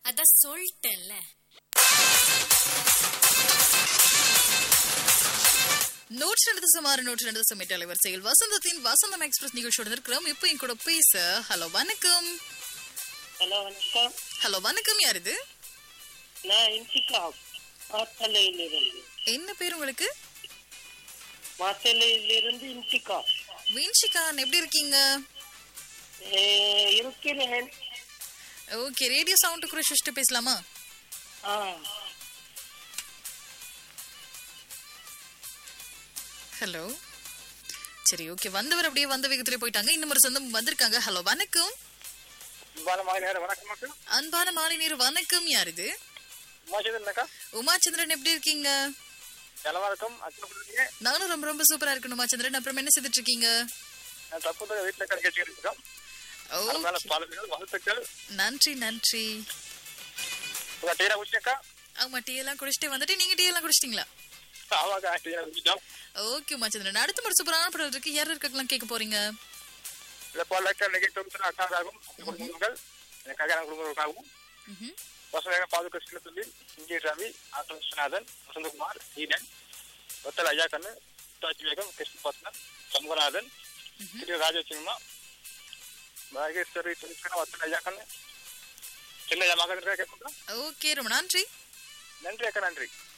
அதான் சொல்லிட்டேன்ல. வரிசையில் வசந்தத்தின் வசந்தம் எக்ஸ்பிரஸ் நிகழ்ச்சியோட இருக்கிறோம். இப்போ என் கூட பேச ஹலோ வணக்கம். ஹலோ வணக்கம். ஹலோ வணக்கம், யார் இது? நான் இன்சிகா மாத்தலையிலிருந்து. என்ன பேர் உங்களுக்கு? மாத்தலையிலிருந்து இன்சிகா. வின்ஷிகா, எப்படி இருக்கீங்க? இருக்கிறேன். ஓகே, ரேடியோ சவுண்ட் கூட ஷிஃப்ட் பேசலாமா? ஹலோ. சரி, ஓகே. வந்தவர் அப்படியே வந்த வேகத்திலே போயிட்டாங்க. இன்னும் ஒரு சொந்தம் வந்திருக்காங்க. ஹலோ வணக்கம். அன்பான மாலை நேர வணக்கம். யார் இது? உமாச்சந்திரன், எப்படி இருக்கீங்க? நானும் ரொம்ப ரொம்ப சூப்பரா இருக்கணும் உமாச்சந்திரன். அப்புறம் என்ன செய்துட்டு இருக்கீங்க? நன்றி நன்றி. ஆமா, டீ எல்லாம் குடிச்சிட்டே வந்துட்டு, நீங்க டீ எல்லாம் குடிச்சிட்டீங்களா? ஓகே உமாச்சந்திரன், அடுத்த ஒரு சூப்பரான படம் இருக்கு. யார் இருக்கலாம் கேட்க போறீங்க? ரவி, விஸ்வநாதன், வசந்தகுமார், ஈடன், ஒத்தல் ஐயா கண்ணு, வேகம், கிருஷ்ணபத்மன், சண்முகநாதன், ராஜசிம்மா, மகேஸ்வரி, ஒத்தல் ஐயா கண்ணு, சின்ன மகன். ஓகே, ரொம்ப நன்றி. நன்றி அக்கா, நன்றி.